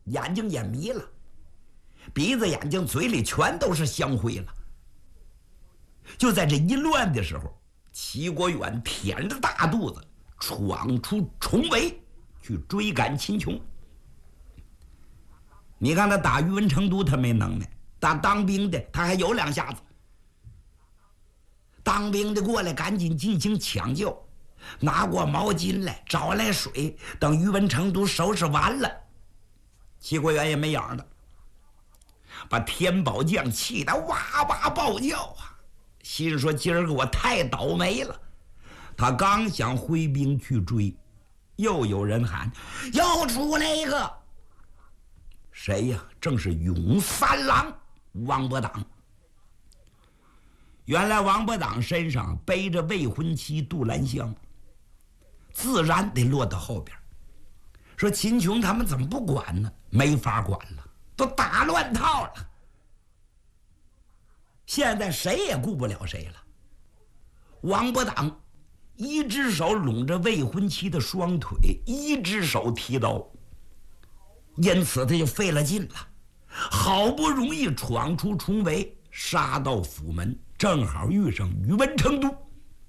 眼睛也迷了，鼻子、眼睛、嘴里全都是香灰了。就在这一乱的时候，齐国远腆着大肚子闯出重围去追赶秦琼。你看他打宇文成都他没能耐，打当兵的他还有两下子。当兵的过来赶紧进行抢救，拿过毛巾来，找来水，等宇文成都收拾完了，齐国远也没影了，把天宝将气得哇哇暴叫啊，心说今儿个我太倒霉了。他刚想挥兵去追，又有人喊又出来一个，谁呀？正是永三郎王伯党。原来王伯党身上背着未婚妻杜兰香，自然得落到后边。说秦琼他们怎么不管呢？没法管了，都打乱套了。现在谁也顾不了谁了。王伯党一只手拢着未婚妻的双腿，一只手提刀，因此他就费了劲了。好不容易闯出重围，杀到府门，正好遇上宇文成都。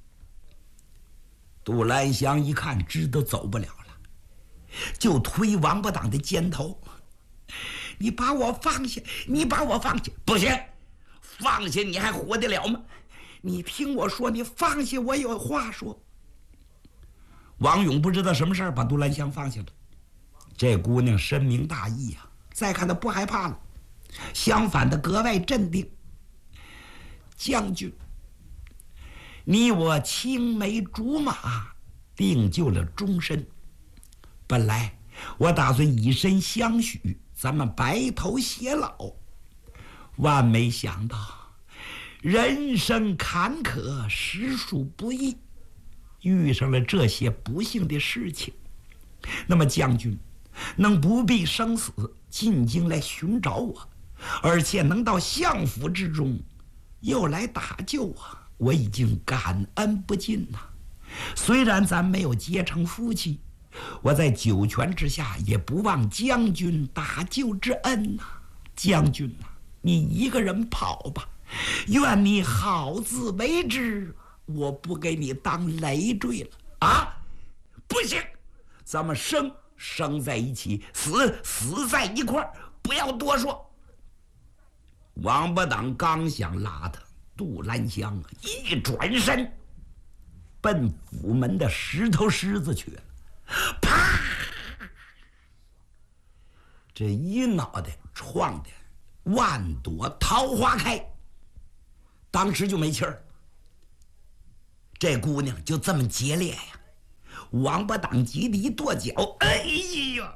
杜兰香一看知道走不了了，就推王八党的肩头：“你把我放下，你把我放下！”“不行，放下你还活得了吗？你听我说，你放下我有话说。”王勇不知道什么事儿把杜兰香放下了。这姑娘深明大义啊，再看她不害怕了，相反的格外镇定。“将军，你我青梅竹马，定就了终身。本来我打算以身相许，咱们白头偕老，万没想到人生坎坷，实属不易，遇上了这些不幸的事情。那么将军能不必生死，进京来寻找我，而且能到相府之中又来打救我，我已经感恩不尽呐。虽然咱没有结成夫妻，我在九泉之下也不忘将军打救之恩呐。将军呐，你一个人跑吧，愿你好自为之，我不给你当累赘了。”“啊，不行，咱们生在一起，死在一块儿，不要多说。”王八党刚想拉他，杜兰香啊一转身奔府门的石头狮子去了，啪！这一脑袋撞的万朵桃花开，当时就没气儿。这姑娘就这么劫掠呀！王八党急得一跺脚，哎呀！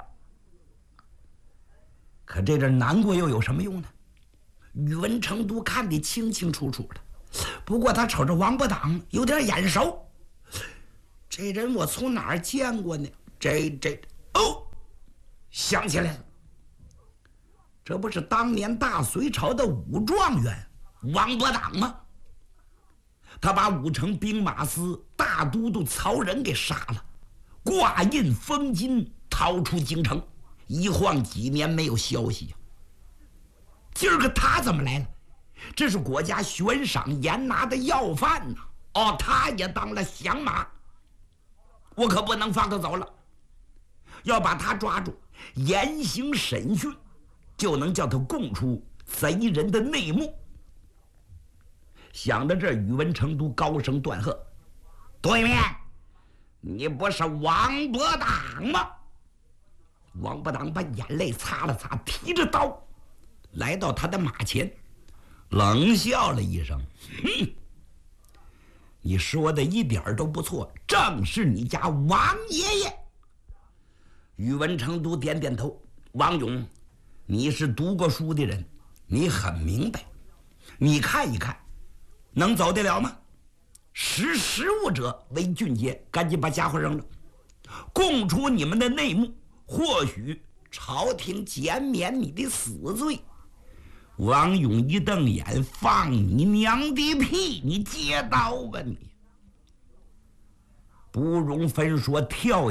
可这阵难过又有什么用呢？宇文成都看得清清楚楚的，不过他瞅着王八党有点眼熟，这人我从哪儿见过呢？哦，想起来了，这不是当年大隋朝的武状元王伯党吗？他把武城兵马司大都督曹仁给杀了，挂印封金，逃出京城，一晃几年没有消息呀。今儿个他怎么来了？这是国家悬赏严拿的要犯呐！哦，他也当了响马，我可不能放他走了，要把他抓住，严刑审讯，就能叫他供出贼人的内幕。想到这儿，宇文成都高声断喝：“对面，你不是王伯党吗？”王伯党把眼泪擦了擦，提着刀来到他的马前，冷笑了一声：“哼，你说的一点都不错，正是你家王爷爷。”宇文成都点点头：“王勇，你是读过书的人，你很明白，你看一看能走得了吗？识时务者为俊杰，赶紧把家伙扔了，供出你们的内幕，或许朝廷减免你的死罪。”王勇一瞪眼：“放你娘的屁！你接刀吧你！”不容分说，跳